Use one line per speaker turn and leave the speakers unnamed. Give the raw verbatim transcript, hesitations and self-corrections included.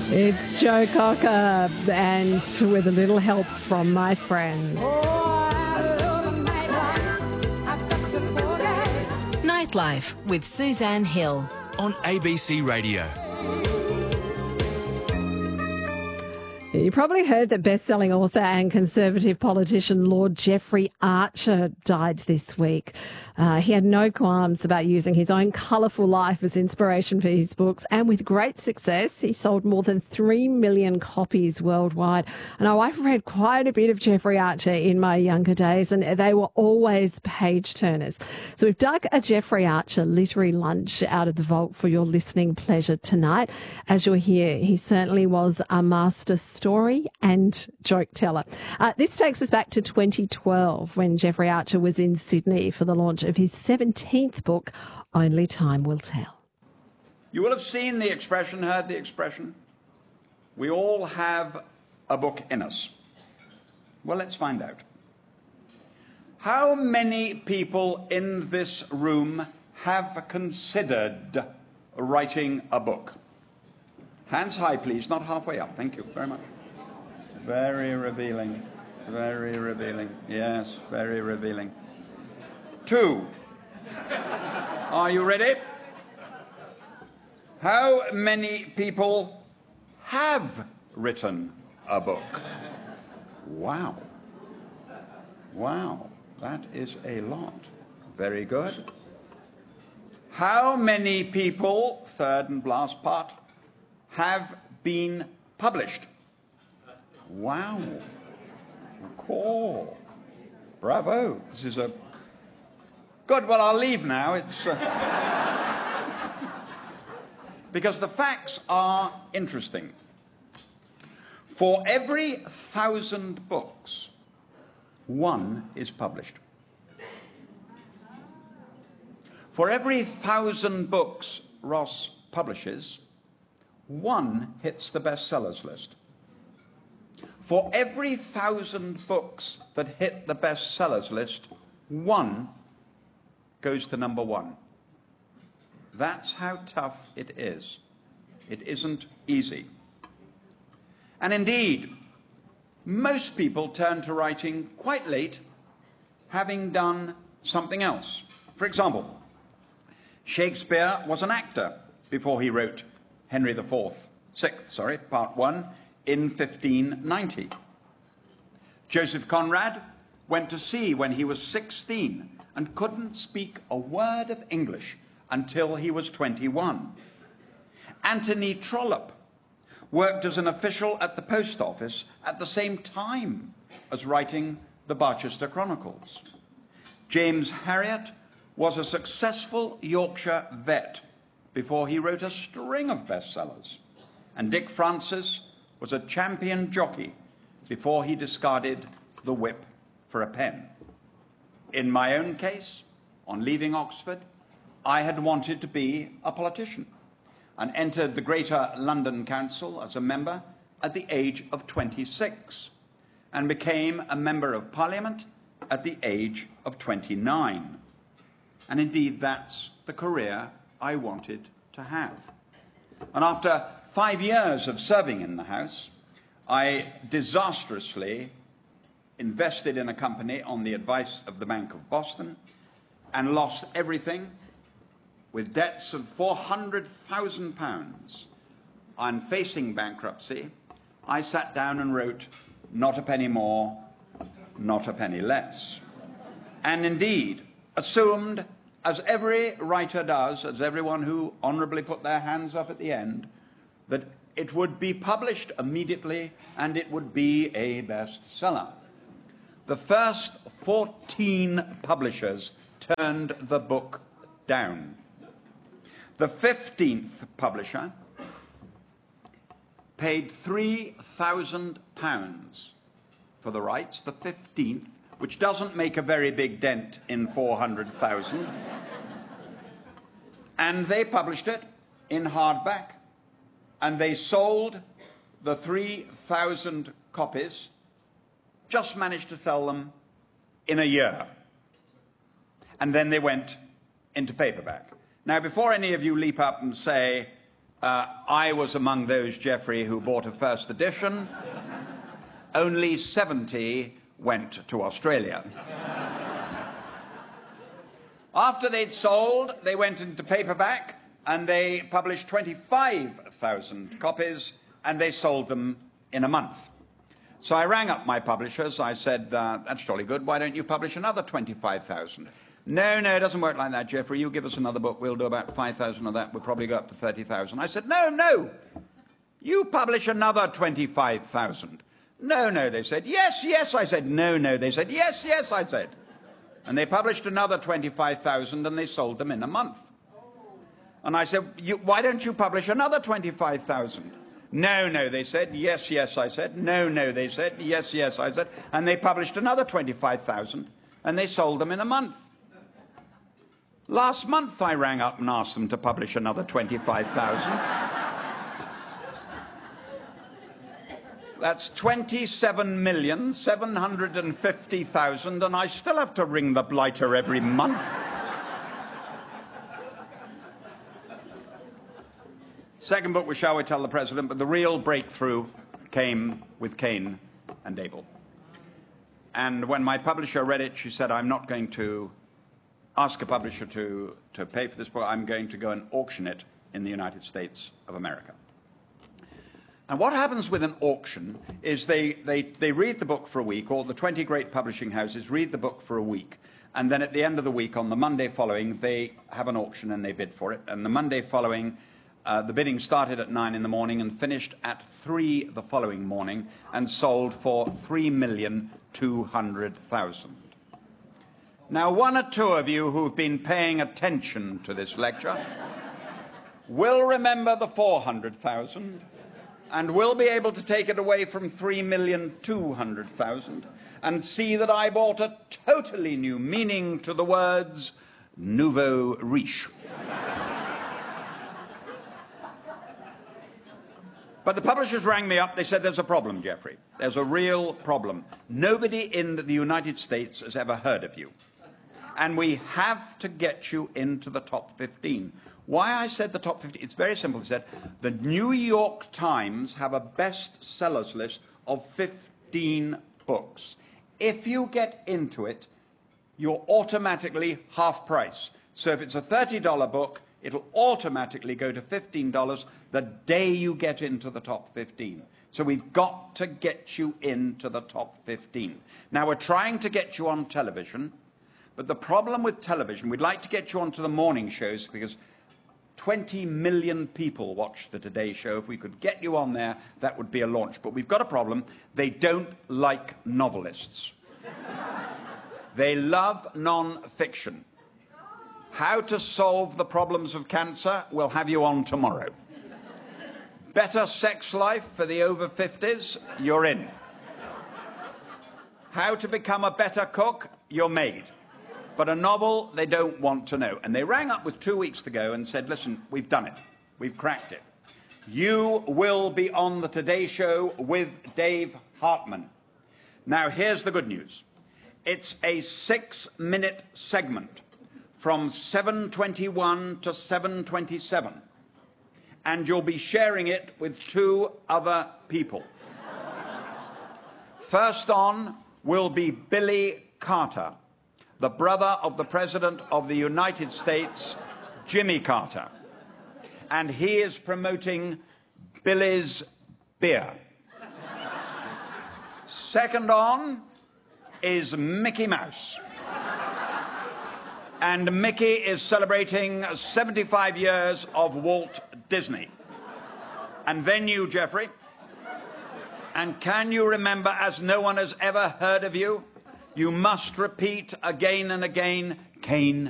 It's Joe Cocker, and with a little help from my friends.
Nightlife with Suzanne Hill
on A B C Radio.
You probably heard that best-selling author and Conservative politician Lord Jeffrey Archer died this week. Uh, he had no qualms about using his own colourful life as inspiration for his books, and with great success, he sold more than three million copies worldwide. And I've read quite a bit of Jeffrey Archer in my younger days, and they were always page-turners. So we've dug a Jeffrey Archer literary lunch out of the vault for your listening pleasure tonight. As you'll hear, he certainly was a master story and joke teller. Uh, this takes us back to twenty twelve, when Jeffrey Archer was in Sydney for the launch of his seventeenth book, Only Time Will Tell.
You will have seen the expression, heard the expression. We all have a book in us. Well, let's find out. How many people in this room have considered writing a book? Hands high, please, not halfway up. Thank you very much. Very revealing, very revealing. Yes, very revealing. Two. Are you ready? How many people have written a book? Wow. Wow, that is a lot. Very good. How many people, third and last part, have been published? Wow. Cool. Bravo. This is a good. Well, I'll leave now. It's uh... because the facts are interesting. For every thousand books, one is published. For every thousand books Ross publishes, one hits the bestsellers list. For every thousand books that hit the bestsellers list, one goes to number one. That's how tough it is. It isn't easy. And indeed, most people turn to writing quite late, having done something else. For example, Shakespeare was an actor before he wrote Henry the Fourth, Sixth, sorry, Part One, in fifteen ninety. Joseph Conrad went to sea when he was sixteen and couldn't speak a word of English until he was twenty-one. Anthony Trollope worked as an official at the post office at the same time as writing the Barchester Chronicles. James Herriot was a successful Yorkshire vet before he wrote a string of bestsellers. And Dick Francis was a champion jockey before he discarded the whip for a pen. In my own case, on leaving Oxford, I had wanted to be a politician and entered the Greater London Council as a member at the age of twenty-six and became a member of Parliament at the age of twenty-nine. And indeed, that's the career I wanted to have. And after five years of serving in the House, I disastrously invested in a company on the advice of the Bank of Boston and lost everything with debts of four hundred thousand pounds. On facing bankruptcy, I sat down and wrote, "Not a penny more, not a penny less." And indeed, assumed, as every writer does, as everyone who honorably put their hands up at the end, that it would be published immediately and it would be a bestseller. The first fourteen publishers turned the book down. The fifteenth publisher paid three thousand pounds for the rights, the fifteenth, which doesn't make a very big dent in four hundred thousand. And they published it in hardback, and they sold the three thousand copies, just managed to sell them in a year. And then they went into paperback. Now, before any of you leap up and say, Uh, I was among those, Geoffrey, who bought a first edition. Only seventy went to Australia. After they'd sold, they went into paperback, and they published twenty-five thousand copies, and they sold them in a month. So I rang up my publishers. I said, uh, that's jolly good. Why don't you publish another twenty-five thousand? No, no, it doesn't work like that, Geoffrey. You give us another book, we'll do about five thousand of that. We'll probably go up to thirty thousand. I said, no, no. You publish another twenty-five thousand. No, no, they said. Yes, yes, I said. No, no, they said. Yes, yes, I said. And they published another twenty-five thousand, and they sold them in a month. And I said, you, why don't you publish another twenty-five thousand? No, no, they said. Yes, yes, I said. No, no, they said. Yes, yes, I said. And they published another twenty-five thousand, and they sold them in a month. Last month, I rang up and asked them to publish another twenty-five thousand. That's twenty-seven million seven hundred fifty thousand, and I still have to ring the blighter every month. Second book was Shall We Tell the President, but the real breakthrough came with Cain and Abel. And when my publisher read it, she said, I'm not going to ask a publisher to, to pay for this book. I'm going to go and auction it in the United States of America. And what happens with an auction is they, they, they read the book for a week, or the twenty great publishing houses read the book for a week, and then at the end of the week, on the Monday following, they have an auction and they bid for it. And the Monday following, uh, the bidding started at nine in the morning and finished at three the following morning and sold for three million two hundred thousand. Now, one or two of you who've been paying attention to this lecture will remember the four hundred thousand and will be able to take it away from three million two hundred thousand and see that I brought a totally new meaning to the words nouveau riche. But the publishers rang me up. They said, there's a problem, Geoffrey. There's a real problem. Nobody in the United States has ever heard of you. And we have to get you into the top fifteen. Why I said the top fifteen, it's very simple. They said, the New York Times have a bestsellers list of fifteen books. If you get into it, you're automatically half price. So if it's a thirty dollar book, it'll automatically go to fifteen dollars the day you get into the top fifteen. So we've got to get you into the top fifteen. Now, we're trying to get you on television, but the problem with television, we'd like to get you onto the morning shows because twenty million people watch the Today Show. If we could get you on there, that would be a launch. But we've got a problem. They don't like novelists. They love non-fiction. How to solve the problems of cancer, we'll have you on tomorrow. Better sex life for the over fifties, you're in. How to become a better cook, you're made. But a novel, they don't want to know. And they rang up with two weeks to go and said, listen, we've done it. We've cracked it. You will be on the Today Show with Dave Hartman. Now, here's the good news. It's a six-minute segment from seven twenty-one to seven twenty-seven. And you'll be sharing it with two other people. First on will be Billy Carter, the brother of the President of the United States, Jimmy Carter. And he is promoting Billy's beer. Second on is Mickey Mouse. And Mickey is celebrating seventy-five years of Walt Disney. And then you, Geoffrey. And can you remember, as no one has ever heard of you, you must repeat again and again, Cain